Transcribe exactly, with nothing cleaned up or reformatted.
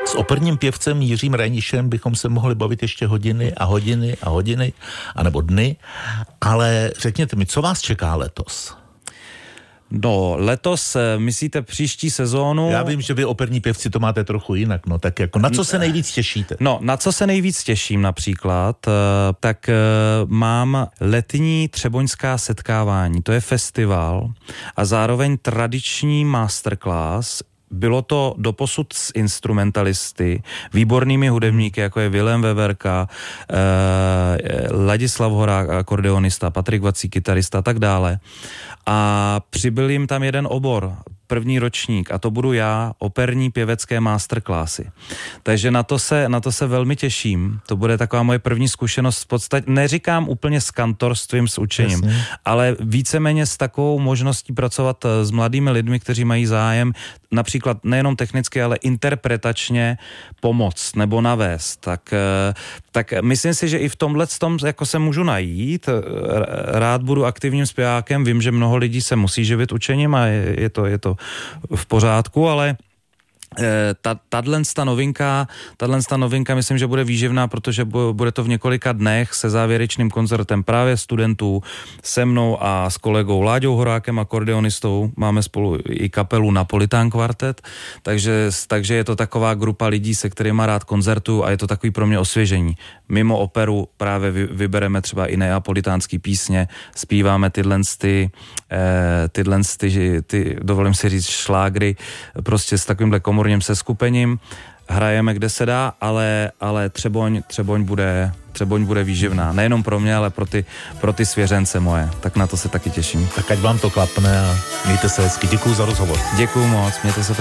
S operním pěvcem Jiřím Reinišem bychom se mohli bavit ještě hodiny a hodiny a hodiny, anebo dny, ale řekněte mi, co vás čeká letos? No, letos, myslíte příští sezónu? Já vím, že vy operní pěvci to máte trochu jinak, no tak jako na co se nejvíc těšíte? No, na co se nejvíc těším například, tak mám letní třeboňská setkávání, to je festival a zároveň tradiční masterclass. Bylo to doposud s instrumentalisty, výbornými hudebníky, jako je Vilém Veverka, eh, Ladislav Horák, akordeonista, Patrik Vací, kytarista a tak dále. A přibyl jim tam jeden obor, první ročník, a to budu já, operní pěvecké masterclassy. Takže na to se, na to se velmi těším. To bude taková moje první zkušenost v podstatě, neříkám úplně s kantorstvím, s učením, Jasně. ale víceméně s takovou možností pracovat s mladými lidmi, kteří mají zájem například nejenom technicky, ale interpretačně pomoct nebo navést. Tak, tak myslím si, že i v tomhle tom jako se můžu najít. Rád budu aktivním zpěvákem, vím, že mnoho lidí se musí živit učením a je, je to, je to v pořádku, ale ta, tato novinka, tato novinka myslím, že bude výživná, protože bude to v několika dnech se závěrečným koncertem právě studentů, se mnou a s kolegou Láďou Horákem, akordeonistou, máme spolu i kapelu Napolitán kvartet, takže, takže je to taková grupa lidí, se kterýma rád koncertuju a je to takový pro mě osvěžení. Mimo operu právě vybereme třeba i neapolitánský písně, zpíváme tyhle ty, tyhle ty, ty, dovolím si říct, šlágry, prostě s takovýmhle komorním seskupením, hrajeme kde se dá, ale, ale Třeboň, Třeboň, bude, Třeboň bude výživná. Nejenom pro mě, ale pro ty, pro ty svěřence moje. Tak na to se taky těším. Tak ať vám to klapne a mějte se hezky. Děkuju za rozhovor. Děkuju moc, mějte se taky.